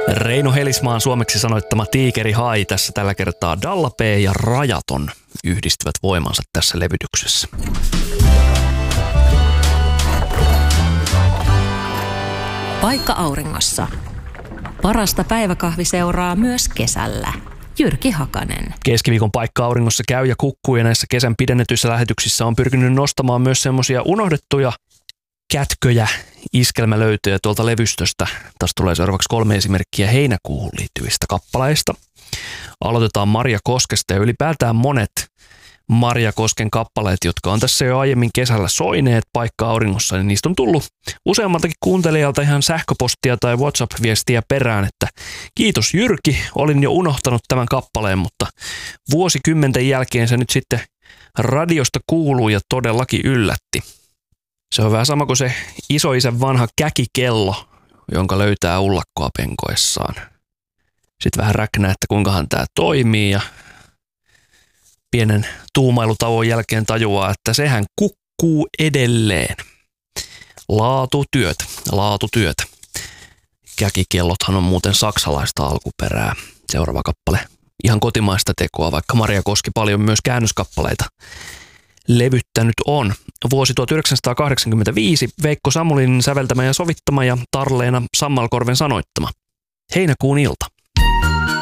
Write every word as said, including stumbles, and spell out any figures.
Reino Helismaan suomeksi sanoittama Tiikeri Hai tässä tällä kertaa. Dalla P ja Rajaton yhdistävät voimansa tässä levytyksessä. Paikka auringossa. Parasta päiväkahvi seuraa myös kesällä. Jyrki Hakanen. Keskiviikon Paikka auringossa käy ja kukkuu ja näissä kesän pidennetyissä lähetyksissä on pyrkinyt nostamaan myös semmoisia unohdettuja kätköjä, iskelmälöytöjä tuolta levystöstä. Tässä tulee seuraavaksi kolme esimerkkiä heinäkuuhun liittyvistä kappaleista. Aloitetaan Marja Koskesta ja ylipäätään monet Marja Kosken kappaleet, jotka on tässä jo aiemmin kesällä soineet Paikka auringossa, niin niistä on tullut useammaltakin kuuntelijalta ihan sähköpostia tai WhatsApp-viestiä perään, että kiitos Jyrki, olin jo unohtanut tämän kappaleen, mutta vuosikymmenten jälkeen se nyt sitten radiosta kuuluu ja todellakin yllätti. Se on vähän sama kuin se isoisän vanha käkikello, jonka löytää ullakkoa penkoessaan. Sitten vähän räknää, että kuinkahan tämä toimii ja pienen tuumailutauon jälkeen tajuaa, että sehän kukkuu edelleen. Laatutyötä, laatutyötä. Käkikellothan on muuten saksalaista alkuperää. Seuraava kappale. Ihan kotimaista tekoa, vaikka Marja Koski paljon myös käännöskappaleita levyttänyt on. Vuosi tuhatyhdeksänsataakahdeksankymmentäviisi, Veikko Samulin säveltämä ja sovittama ja Tarleena Sammalkorven sanoittama. Heinäkuun ilta.